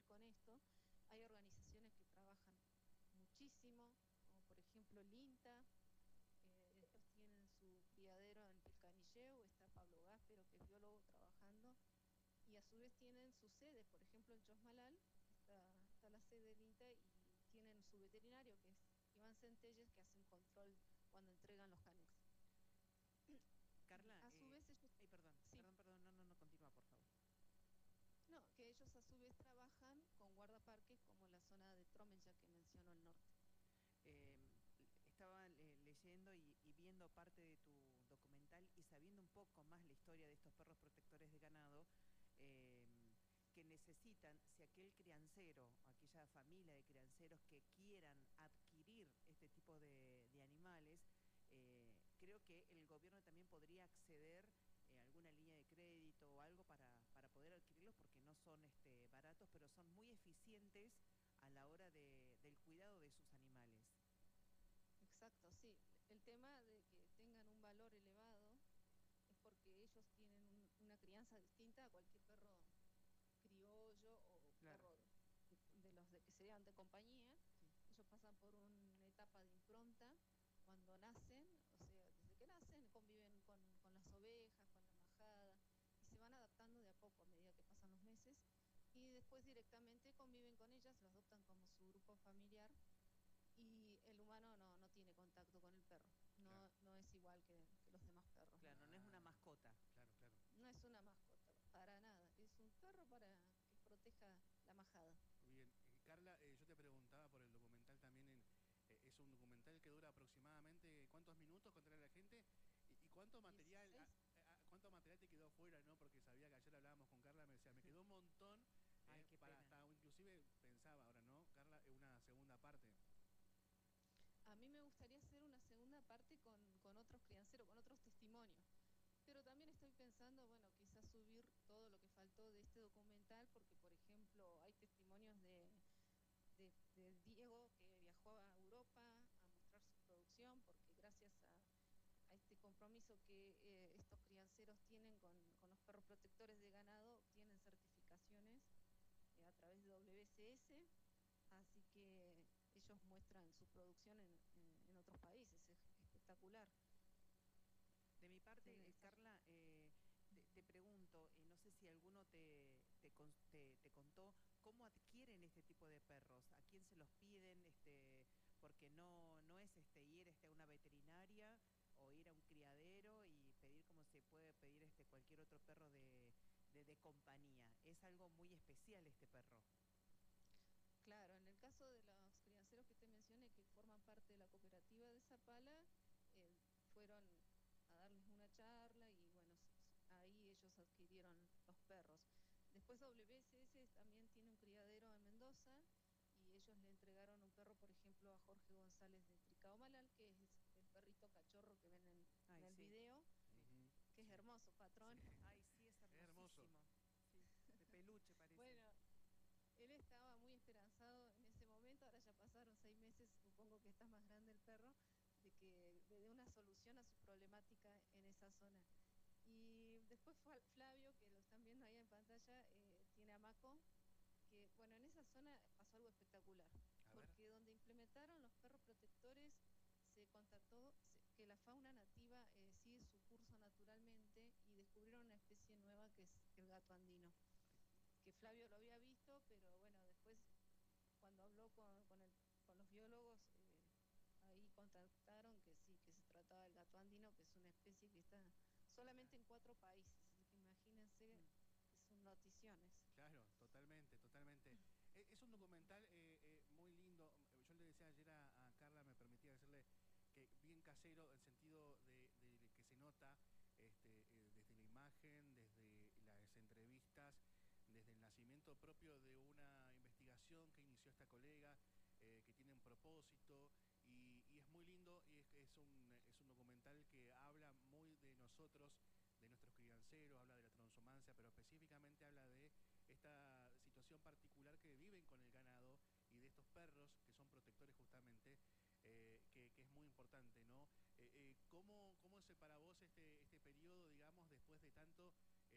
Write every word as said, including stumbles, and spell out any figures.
con esto. Hay organizaciones que trabajan muchísimo, como por ejemplo el INTA. Eh, ellos tienen su criadero en Pilcanilleu, está Pablo Gáspero, que es biólogo, trabajando, y a su vez tienen sus sedes, por ejemplo en Chosmalal está, está la sede del INTA y tienen su veterinario, que es Iván Centelles, que hace un control cuando entregan los canex. Carla, A su eh, vez ellos... ay, perdón, Sí. perdón, perdón, no, no, no, continúa, por favor. No, que ellos a su vez trabajan con guardaparques como la zona de Tromenja que mencionó el norte. Eh, estaba eh, leyendo y, y viendo parte de tu documental y sabiendo un poco más la historia de estos perros protectores de ganado, eh, que necesitan, si aquel criancero, aquella familia de crianceros que quieran adquirir este tipo de, de animales, eh, creo que el gobierno también podría acceder a alguna línea de crédito o algo para, para poder adquirirlos, porque no son este, baratos, pero son muy eficientes a la hora de, del cuidado de sus animales. Exacto, sí. El tema de que tengan un valor elevado es porque ellos tienen un, una crianza distinta a cualquier perro criollo o Claro. perro de los de que serían de compañía. Sí. Ellos pasan por una etapa de impronta cuando nacen, o sea, desde que nacen conviven con, con las ovejas, con la majada, y se van adaptando de a poco a medida que pasan los meses, y después directamente conviven con ellas, los adoptan como su grupo familiar, y el humano no, no tiene contacto con el perro, no, Claro. no es igual que, que los demás perros. Claro, ¿no? no es una Ah, mascota. claro, claro. No es una mascota, para nada, es un perro para que proteja la majada. Bien, eh, Carla, eh, yo te preguntaba por el documental también, en, eh, es un documental que dura aproximadamente cuántos minutos contar a la gente y, y cuánto material, a, dieciséis. a, cuánto material te quedó fuera, ¿no? Porque sabía que ayer hablábamos con Carla, me decía, me quedó un montón, Ay, eh, qué para pena. hasta, inclusive pensaba ahora, ¿no? Carla, eh, una segunda parte. A mí me gustaría hacer una segunda parte con, con otros crianceros, con otros testimonios. Pero también estoy pensando, bueno, quizás subir todo lo que faltó de este documental, porque, por ejemplo, hay testimonios de, de, de Diego, que viajó a Europa a mostrar su producción, porque gracias a, a este compromiso que eh, estos crianceros tienen con, con los perros protectores de ganado, obtienen certificaciones eh, a través de W C S, así que ellos muestran su producción en, en, en otros países, es espectacular. De mi parte, Se, eh, se, Carla, eh, te, te pregunto, eh, no sé si alguno te, te, te, te contó cómo adquieren este tipo de perros, a quién se los piden, este, porque no, no es este, ir este, a una veterinaria o ir a un criadero y pedir como se puede pedir este, cualquier otro perro de, de, de compañía. Es algo muy especial este perro. Claro, en el caso de los crianceros que te mencioné, que forman parte de la cooperativa de Zapala, eh, fueron a darles una charla y bueno, ahí ellos adquirieron los perros. Después W S S también tiene un criadero en Mendoza y ellos le entregaron un perro, por ejemplo, a Jorge González de Tricao Malal, que es el perrito cachorro que ven en, en Ay, el sí, video, sí. Uh-huh, que es sí, hermoso, patrón. sí. Ay, sí, es Es hermoso. hermosísimo. Sí, de peluche parece. Bueno, él estaba muy esperanzado en ese momento, ahora ya pasaron seis meses, supongo que está más grande el perro, de que le dé una solución a su problemática en esa zona. Y después fue Flavio, que lo están viendo ahí en pantalla, eh, tiene a Maco, que bueno, en esa zona pasó algo espectacular, A ver. porque donde implementaron los perros protectores se constató que la fauna nativa eh, sigue su curso naturalmente y descubrieron una especie nueva que es el gato andino, que Flavio lo había visto, pero bueno, después cuando habló con, con, el, con los biólogos, eh, ahí contactaron que sí, que se trataba del gato andino, que es una especie que está solamente en cuatro países, así que imagínense, Mm. es un noticiones. Claro, totalmente, totalmente. E- Es un documental eh, eh, muy lindo. Yo le decía ayer a, a Carla, me permitía decirle que bien casero, en sentido de, de que se nota este, eh, desde la imagen, desde las entrevistas, desde el nacimiento propio de una investigación que inició esta colega, eh, que tiene un propósito, y, y es muy lindo, y es, es, un, es un documental que habla muy de nosotros, de nuestros crianceros, habla de la transhumancia, pero específicamente habla de esta situación particular que viven con el ganado y de estos perros que son protectores justamente, eh, que, que es muy importante, ¿no? Eh, eh, ¿cómo, ¿Cómo es para vos este, este periodo, digamos,